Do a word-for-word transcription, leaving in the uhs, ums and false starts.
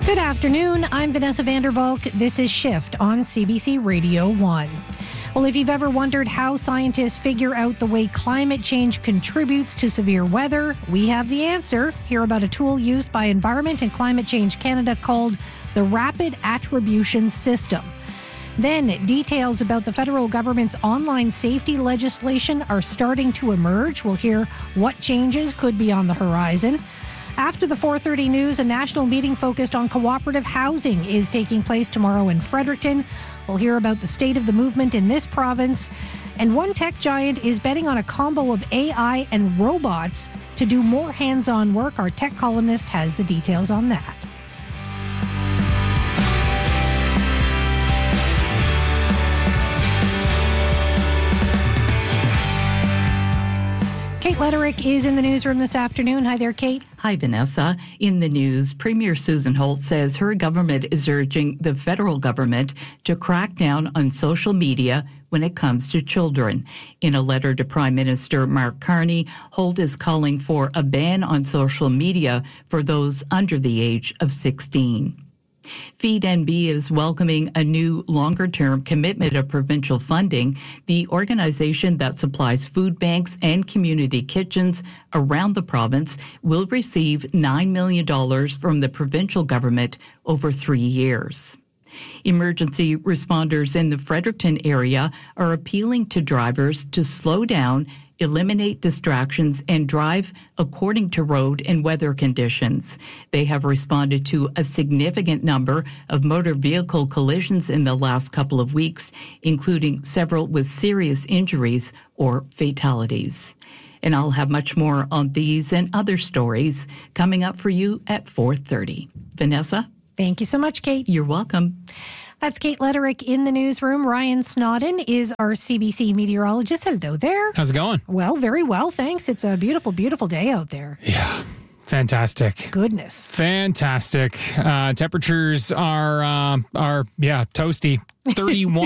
Good afternoon. I'm Vanessa Vandervalk. This is Shift on C B C Radio one. Well, if you've ever wondered how scientists figure out the way climate change contributes to severe weather, we have the answer. Hear about a tool used by Environment and Climate Change Canada called the Rapid Attribution System. Then, details about the federal government's online safety legislation are starting to emerge. We'll hear what changes could be on the horizon. After the four thirty news, a national meeting focused on cooperative housing is taking place tomorrow in Fredericton. We'll hear about the state of the movement in this province. And one tech giant is betting on a combo of A I and robots to do more hands-on work. Our tech columnist has the details on that. Kate Letterick is in the newsroom this afternoon. Hi there, Kate. Hi, Vanessa. In the news, Premier Susan Holt says her government is urging the federal government to crack down on social media when it comes to children. In a letter to Prime Minister Mark Carney, Holt is calling for a ban on social media for those under the age of sixteen. Feed N B is welcoming a new longer-term commitment of provincial funding. The organization that supplies food banks and community kitchens around the province will receive nine million dollars from the provincial government over three years. Emergency responders in the Fredericton area are appealing to drivers to slow down, eliminate distractions, and drive according to road and weather conditions. They have responded to a significant number of motor vehicle collisions in the last couple of weeks, including several with serious injuries or fatalities. And I'll have much more on these and other stories coming up for you at four thirty. Vanessa? Thank you so much, Kate. You're welcome. That's Kate Letterick in the newsroom. Ryan Snodden is our C B C meteorologist. Hello there. How's it going? Well, very well, thanks. It's a beautiful, beautiful day out there. Yeah, fantastic. Goodness. Fantastic. Uh, temperatures are, uh, are yeah, toasty. thirty-one